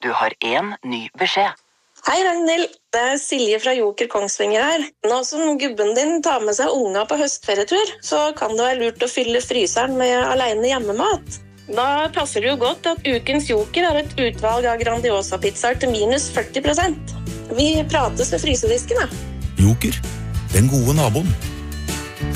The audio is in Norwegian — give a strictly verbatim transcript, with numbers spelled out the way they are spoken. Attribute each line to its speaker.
Speaker 1: Du har en ny beskjed.
Speaker 2: Hei Ragnhild, det er Silje fra Joker Kongsvinger her. Nå som gubben din tar med seg unga på høstferietur, så kan det være lurt å fylle fryseren med alene hjemmemat. Da passer det jo godt at ukens Joker er et utvalg av Grandiosa-pizzaer til minus førti prosent. Vi prates ved frysedisken, da.
Speaker 3: Joker, den gode naboen.